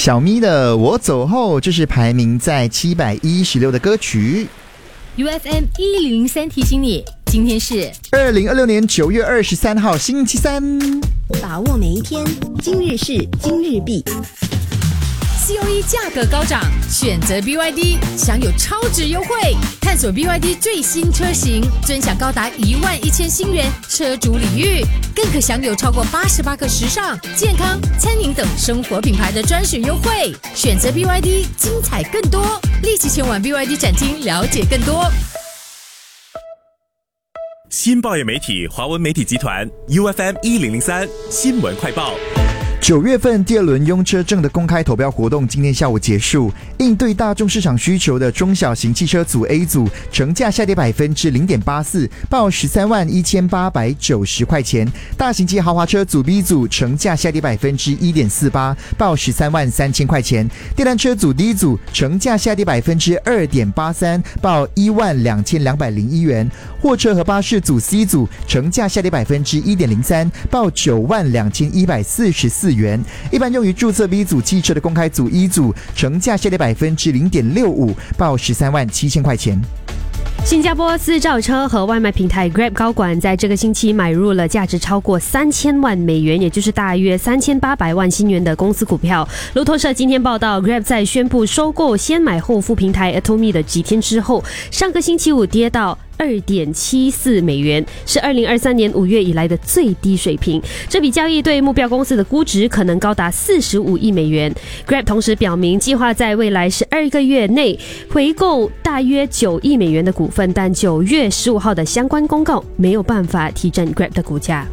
小咪的我走后，这是排名在716的歌曲。 UFM 1003提醒你，今天是 2026年9月23号星期三， 把握每一天，今日事今日毕。 COE 价格高涨，选择 BYD 享有超值优惠，探索 BYD 最新车型，尊享高达11000新元车主礼遇，更可享有超过88个时尚、健康、餐饮等生活品牌的专属优惠。选择 BYD， 精彩更多，立即前往 BYD 展厅了解更多。 新报业媒体华文媒体集团 UFM 1003新闻快报。 9月份第二轮用车证的公开投标活动今天下午结束，应对大众市场需求的中小型汽车组 A 组成价下跌 0.84%， 报131890块钱；大型及豪华车组 B 组成价下跌 1.48%， 报133000块钱；电单车组 D 组成价下跌 2.83%， 报12201元；货车和巴士组 C 组成价下跌 1.03%， 报92144元。一般用于注册 B 组汽车的公开组 E 组成价下跌 0.65%， 报137000块钱。 新加坡私造车和外卖平台 Grab 高管在这个星期买入了价值超过3000万美元，也就是大约3800万新元的公司股票。路透社今天报道 ，Grab 在宣布收购先买后付平台 Atomy 的几天之后，上个星期五跌到2.74美元，是2023年5月以来的最低水平。这笔交易对目标公司的估值可能高达45亿美元。Grab 同时表明，计划在未来12个月内回购大约9亿美元的股份，但9月15号的相关公告没有办法提振 Grab 的股价。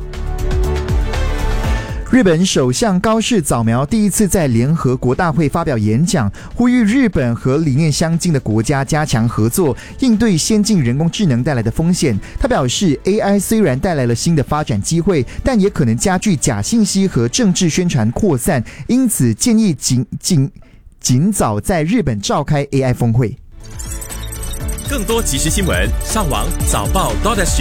日本首相高市早苗第一次在联合国大会发表演讲，呼吁日本和理念相近的国家加强合作，应对先进人工智能带来的风险。他表示 ，AI 虽然带来了新的发展机会，但也可能加剧假信息和政治宣传扩散，因此建议尽早在日本召开 AI 峰会。 更多即时新闻，上网早报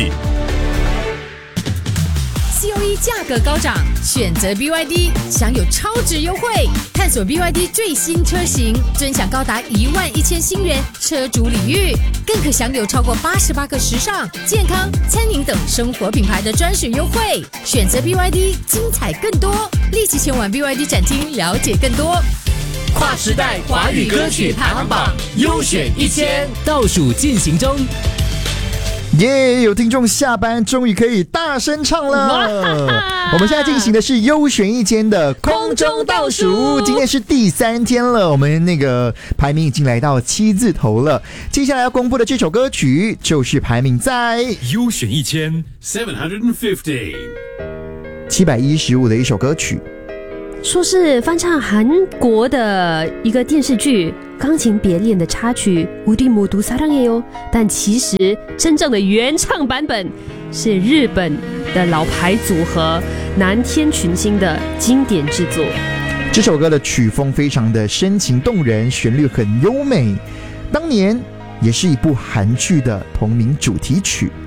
COE 价格高涨，选择 BYD 享有超值优惠，探索 BYD 最新车型，尊享高达11000新元车主礼遇，更可享有超过88个时尚、健康、餐饮等生活品牌的专属优惠。选择 BYD， 精彩更多，立即前往 BYD 展厅了解更多。 跨时代华语歌曲排行榜优选1000倒数进行中。 耶！有听众下班终于可以大声唱了。我们现在进行的是优选1000的空中倒数，今天是第3天了，我们那个排名已经来到7字头了。接下来要公布的这首歌曲就是排名在优选1000 715的一首歌曲。 说是翻唱韩国的一个电视剧《钢琴别恋》的插曲《우리 모두 사랑해요》，但其实真正的原唱版本是日本的老牌组合南天群星的经典制作。 这首歌的曲风非常的深情动人，旋律很优美，当年也是一部韩剧的同名主题曲。